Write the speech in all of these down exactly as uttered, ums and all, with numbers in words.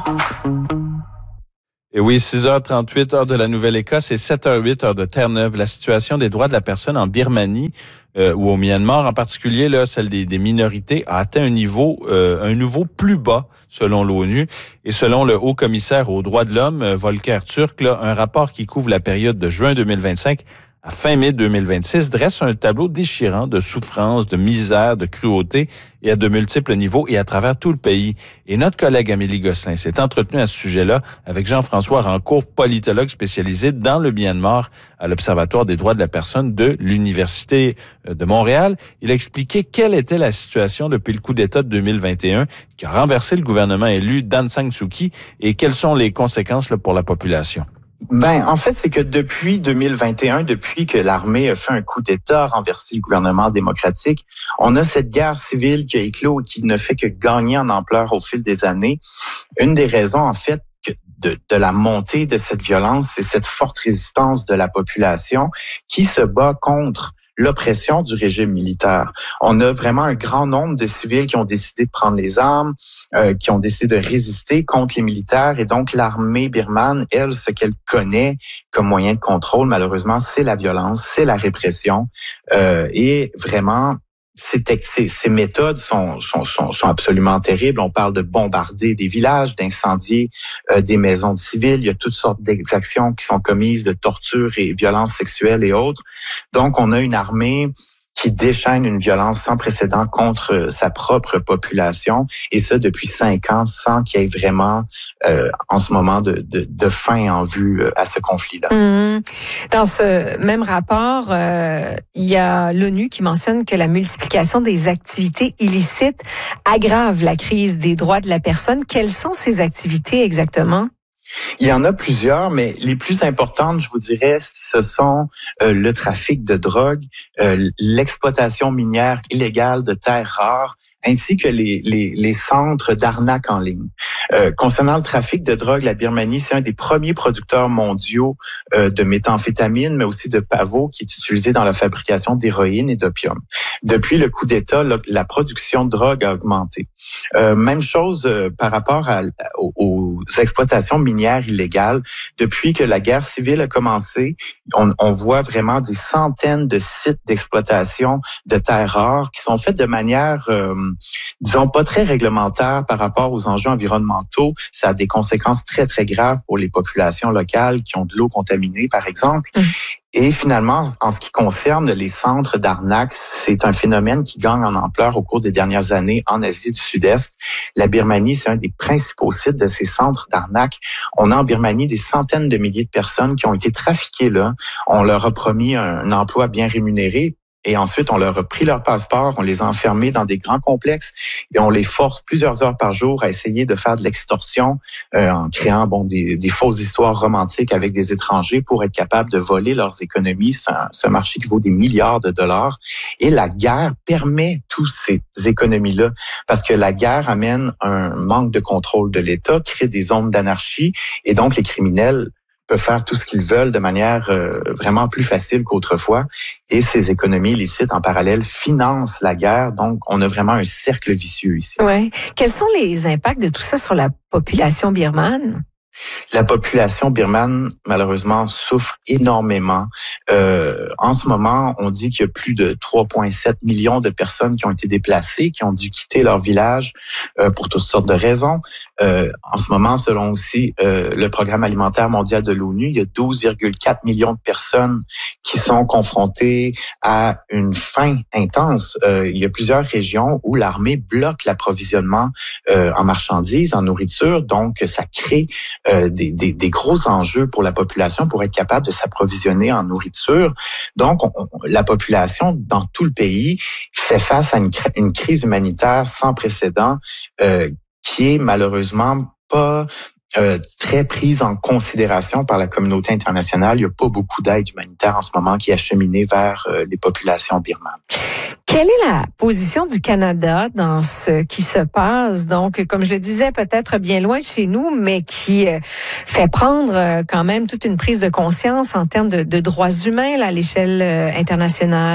Et oui, six heures trente-huit, heure de la Nouvelle-Écosse et sept heures huit, heure de Terre-Neuve. La situation des droits de la personne en Birmanie euh, ou au Myanmar, en particulier là, celle des, des minorités, a atteint un niveau, euh, un niveau plus bas selon l'ONU. Et selon le haut-commissaire aux droits de l'homme, euh, Volker Turk, là, un rapport qui couvre la période de juin deux mille vingt-cinq à fin mai deux mille vingt-six, dresse un tableau déchirant de souffrance, de misère, de cruauté et à de multiples niveaux et à travers tout le pays. Et notre collègue Amélie Gosselin s'est entretenue à ce sujet-là avec Jean-François Rancourt, politologue spécialisé dans le Myanmar à l'Observatoire des droits de la personne de l'Université de Montréal. Il a expliqué quelle était la situation depuis le coup d'État de deux mille vingt et un qui a renversé le gouvernement élu d'Aung San Suu Kyi et quelles sont les conséquences là, pour la population. Ben, en fait, c'est que depuis deux mille vingt et un, depuis que l'armée a fait un coup d'État, renversé le gouvernement démocratique, on a cette guerre civile qui a éclos et qui ne fait que gagner en ampleur au fil des années. Une des raisons, en fait, de, de la montée de cette violence, c'est cette forte résistance de la population qui se bat contre l'oppression du régime militaire. On a vraiment un grand nombre de civils qui ont décidé de prendre les armes, euh, qui ont décidé de résister contre les militaires. Et donc, l'armée birmane, elle, ce qu'elle connaît comme moyen de contrôle, malheureusement, c'est la violence, c'est la répression. Euh, et vraiment, Ces, ces, ces méthodes sont, sont, sont, sont absolument terribles. On parle de bombarder des villages, d'incendier euh, des maisons de civils. Il y a toutes sortes d'exactions qui sont commises, de torture et violences sexuelles et autres. Donc, on a une armée qui déchaîne une violence sans précédent contre sa propre population, et ça depuis cinq ans, sans qu'il y ait vraiment, euh, en ce moment, de, de, de fin en vue à ce conflit-là. Mmh. Dans ce même rapport, euh, il y a l'ONU qui mentionne que la multiplication des activités illicites aggrave la crise des droits de la personne. Quelles sont ces activités exactement? Il y en a plusieurs, mais les plus importantes, je vous dirais, ce sont euh, le trafic de drogue, euh, l'exploitation minière illégale de terres rares, ainsi que les, les, les centres d'arnaque en ligne. Euh, concernant le trafic de drogue, la Birmanie, c'est un des premiers producteurs mondiaux euh, de méthamphétamine, mais aussi de pavot, qui est utilisé dans la fabrication d'héroïne et d'opium. Depuis le coup d'État, la, la production de drogue a augmenté. Euh, même chose euh, par rapport à, aux, aux exploitations minières illégales. Depuis que la guerre civile a commencé, on, on voit vraiment des centaines de sites d'exploitation de terres rares qui sont faits de manière... Euh, disons, pas très réglementaire par rapport aux enjeux environnementaux. Ça a des conséquences très, très graves pour les populations locales qui ont de l'eau contaminée, par exemple. Mmh. Et finalement, en ce qui concerne les centres d'arnaque, c'est un phénomène qui gagne en ampleur au cours des dernières années en Asie du Sud-Est. La Birmanie, c'est un des principaux sites de ces centres d'arnaque. On a en Birmanie des centaines de milliers de personnes qui ont été trafiquées là. On leur a promis un emploi bien rémunéré. Et ensuite, on leur a pris leur passeport, on les a enfermés dans des grands complexes et on les force plusieurs heures par jour à essayer de faire de l'extorsion euh, en créant bon des, des fausses histoires romantiques avec des étrangers pour être capable de voler leurs économies. C'est un, c'est un marché qui vaut des milliards de dollars. Et la guerre permet toutes ces économies-là parce que la guerre amène un manque de contrôle de l'État, crée des zones d'anarchie et donc les criminels peuvent faire tout ce qu'ils veulent de manière euh, vraiment plus facile qu'autrefois. Et ces économies illicites, en parallèle, financent la guerre. Donc, on a vraiment un cercle vicieux ici. Ouais. Quels sont les impacts de tout ça sur la population birmane? La population birmane, malheureusement, souffre énormément. Euh, en ce moment, on dit qu'il y a plus de trois virgule sept millions de personnes qui ont été déplacées, qui ont dû quitter leur village euh, pour toutes sortes de raisons. Euh, en ce moment, selon aussi euh, le Programme alimentaire mondial de l'ONU, il y a douze virgule quatre millions de personnes qui sont confrontées à une faim intense. Euh, il y a plusieurs régions où l'armée bloque l'approvisionnement euh, en marchandises, en nourriture. Donc, ça crée euh, des, des, des gros enjeux pour la population pour être capable de s'approvisionner en nourriture. Donc, on, on, la population dans tout le pays fait face à une, une crise humanitaire sans précédent euh, qui est malheureusement pas euh, très prise en considération par la communauté internationale. Il n'y a pas beaucoup d'aide humanitaire en ce moment qui est acheminée vers euh, les populations birmanes. Quelle est la position du Canada dans ce qui se passe? Donc, comme je le disais, peut-être bien loin de chez nous, mais qui euh, fait prendre euh, quand même toute une prise de conscience en termes de, de droits humains là, à l'échelle euh, internationale.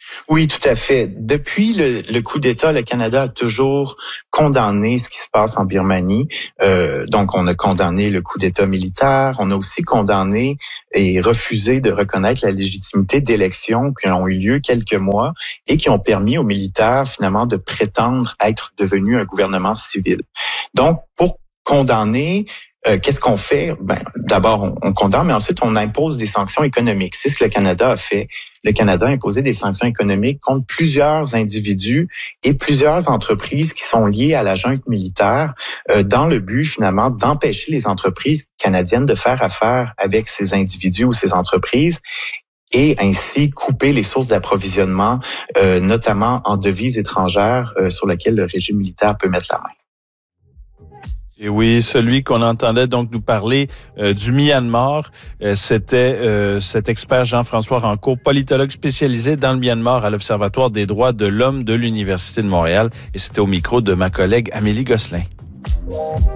Oui, tout à fait. Depuis le, le coup d'État, le Canada a toujours condamné ce qui se passe en Birmanie. Euh, donc, on a condamné le coup d'État militaire. On a aussi condamné et refusé de reconnaître la légitimité d'élections qui ont eu lieu quelques mois et qui ont permis aux militaires, finalement, de prétendre être devenus un gouvernement civil. Donc, pour condamner, Euh, qu'est-ce qu'on fait? Ben, d'abord, on, on condamne, mais ensuite, on impose des sanctions économiques. C'est ce que le Canada a fait. Le Canada a imposé des sanctions économiques contre plusieurs individus et plusieurs entreprises qui sont liées à la junte militaire euh, dans le but, finalement, d'empêcher les entreprises canadiennes de faire affaire avec ces individus ou ces entreprises et ainsi couper les sources d'approvisionnement, euh, notamment en devises étrangères, euh, sur lesquelles le régime militaire peut mettre la main. Et oui, celui qu'on entendait donc nous parler euh, du Myanmar, euh, c'était euh, cet expert Jean-François Rancourt, politologue spécialisé dans le Myanmar à l'Observatoire des droits de l'homme de l'Université de Montréal. Et c'était au micro de ma collègue Amélie Gosselin.